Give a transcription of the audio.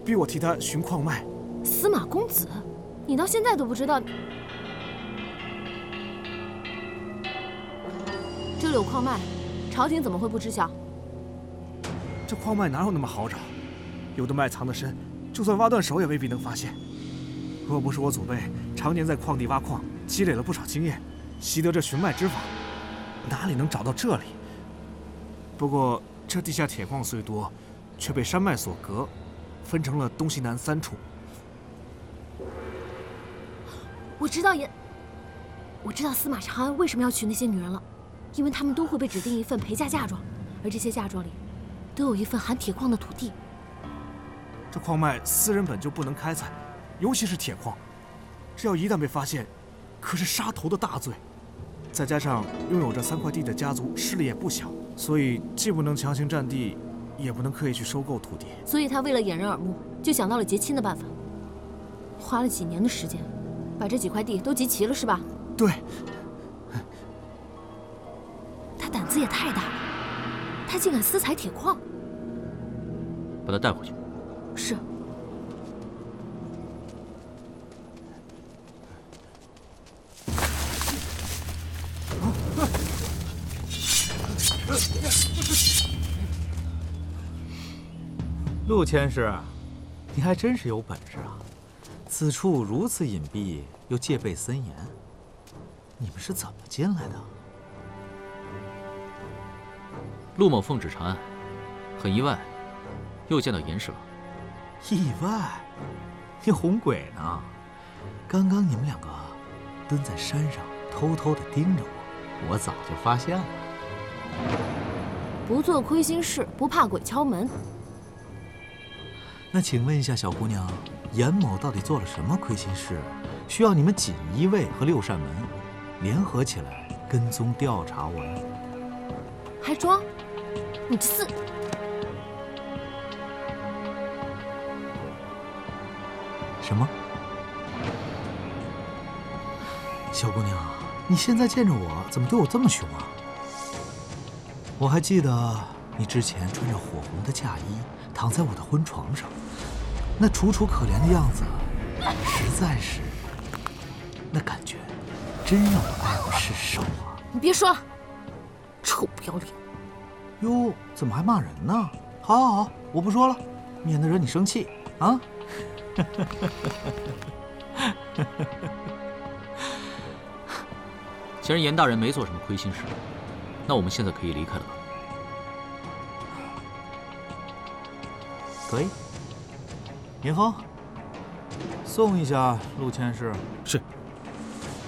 逼我替他寻矿脉。 司马公子，你到现在都不知道这里有矿脉，朝廷怎么会不知晓？ 这矿脉哪有那么好找？有的脉藏得深，就算挖断手也未必能发现。若不是我祖辈常年在矿地挖矿，积累了不少经验，习得这寻脉之法，哪里能找到这里？不过这地下铁矿虽多，却被山脉所隔，分成了东西南3处。 我知道司马长安为什么要娶那些女人了，因为她们都会被指定一份陪嫁嫁妆，而这些嫁妆里都有一份含铁矿的土地。 这矿脉私人本就不能开采，尤其是铁矿，这要一旦被发现，可是杀头的大罪。再加上拥有这3块地的家族势力也不小，所以既不能强行占地，也不能刻意去收购土地。所以他为了掩人耳目，就想到了结亲的办法，花了几年的时间，把这几块地都集齐了，是吧？ 对。 他胆子也太大了，他竟敢私采铁矿。 把他带回去。 是。 陆千世，你还真是有本事啊！此处如此隐蔽，又戒备森严，你们是怎么进来的？ 陆某奉旨查案，很意外，又见到严氏了。 意外？你哄鬼呢？刚刚你们2个蹲在山上，偷偷地盯着我，我早就发现了。 不做亏心事，不怕鬼敲门。 那请问一下，小姑娘，严某到底做了什么亏心事，需要你们锦衣卫和6扇门联合起来跟踪调查我呢？ 还装？你这4…… 什么？小姑娘，你现在见着我，怎么对我这么凶啊？我还记得你之前穿着火红的嫁衣，躺在我的婚床上，那楚楚可怜的样子，实在是，那感觉真让我爱不释手啊！ 你别说了，臭不要脸！ 哟，怎么还骂人呢？好，我不说了，免得惹你生气啊！ 既然严大人没做什么亏心事，那我们现在可以离开了吧？ 可以。严峰，送一下陆千世。 是。